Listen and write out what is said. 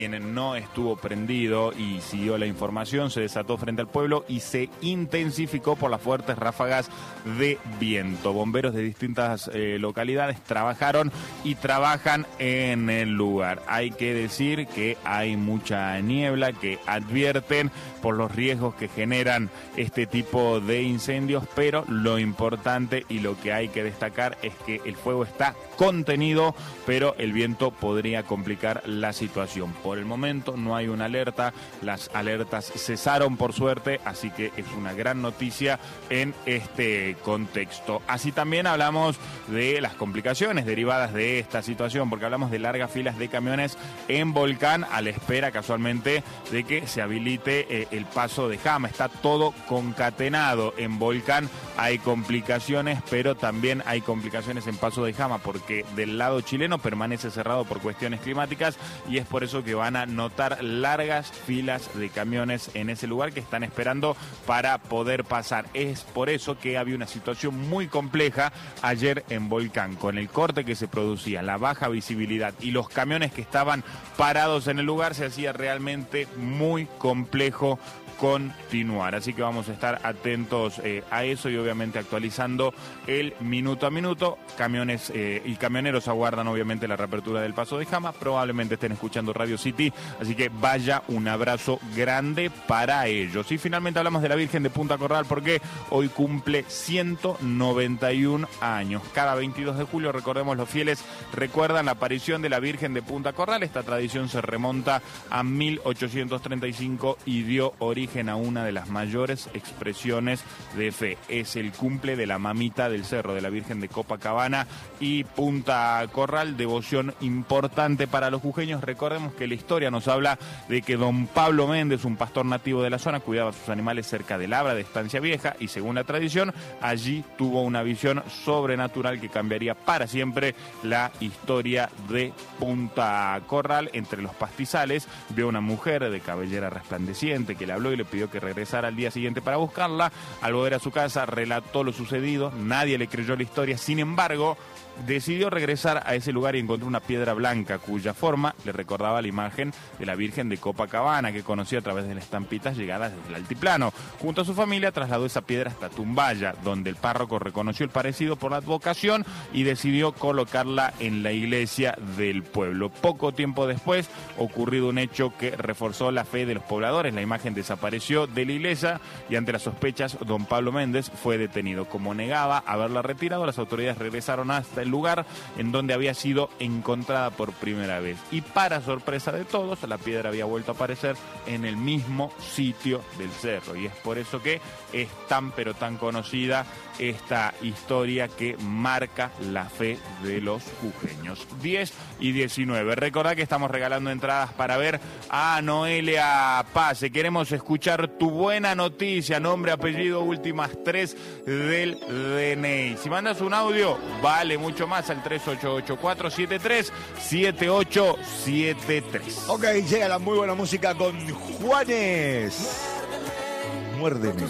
no estuvo prendido y siguió la información, se desató frente al pueblo y se intensificó por las fuertes ráfagas de viento. Bomberos de distintas localidades trabajaron y trabajan en el lugar. Hay que decir que hay mucha niebla, que advierten por los riesgos que generan este tipo de incendios, pero lo importante y lo que hay que destacar es que el fuego está contenido, pero el viento podría complicar la situación. Por el momento no hay una alerta, las alertas cesaron por suerte, así que es una gran noticia en este contexto. Así también hablamos de las complicaciones derivadas de esta situación, porque hablamos de largas filas de camiones en Volcán a la espera casualmente de que se habilite el paso de Jama. Está todo concatenado en Volcán, hay complicaciones, pero también hay complicaciones en Paso de Jama, porque del lado chileno permanece cerrado por cuestiones climáticas y es por eso que van a notar largas filas de camiones en ese lugar que están esperando para poder pasar. Es por eso que había una situación muy compleja ayer en Volcán, con el corte que se producía, la baja visibilidad y los camiones que estaban parados en el lugar, se hacía realmente muy complejo continuar. Así que vamos a estar atentos a eso y obviamente actualizando el minuto a minuto. Camiones y camioneros aguardan obviamente la reapertura del Paso de Jama, probablemente estén escuchando Radio City, así que vaya un abrazo grande para ellos. Y finalmente hablamos de la Virgen de Punta Corral porque hoy cumple 191 años. Cada 22 de julio, recordemos, los fieles recuerdan la aparición de la Virgen de Punta Corral. Esta tradición se remonta a 1835 y dio origen a una de las mayores expresiones de fe. Es el cumple de la Mamita del Cerro, de la Virgen de Copacabana y Punta Corral, devoción importante para los jujeños. Recordemos que la historia nos habla de que don Pablo Méndez, un pastor nativo de la zona, cuidaba a sus animales cerca del Abra de Estancia Vieja y según la tradición, allí tuvo una visión sobrenatural que cambiaría para siempre la historia de Punta Corral. Entre los pastizales vio una mujer de cabellera resplandeciente que le habló y le pidió que regresara al día siguiente para buscarla. Al volver a su casa relató lo sucedido, nadie le creyó la historia, sin embargo decidió regresar a ese lugar y encontró una piedra blanca cuya forma le recordaba la imagen de la Virgen de Copacabana que conocía a través de las estampitas llegadas desde el altiplano. Junto a su familia trasladó esa piedra hasta Tumbaya, donde el párroco reconoció el parecido por la advocación y decidió colocarla en la iglesia del pueblo. Poco tiempo después, ocurrido un hecho que reforzó la fe de los pobladores. La imagen desapareció de la iglesia y ante las sospechas, don Pablo Méndez fue detenido. Como negaba haberla retirado, las autoridades regresaron hasta el lugar en donde había sido encontrada por primera vez. Y para sorpresa de todos, la piedra había vuelto a aparecer en el mismo sitio del cerro. Y es por eso que es tan pero tan conocida esta historia que marca la fe de los jujeños. 10 y 19. Recordá que estamos regalando entradas para ver a Noelia Pase. Queremos escuchar tu buena noticia, nombre, apellido, últimas 3 del DNI. Si mandas un audio, vale mucho más al 3884-737873. Ok, llega la muy buena música con Juanes. Muérdeme.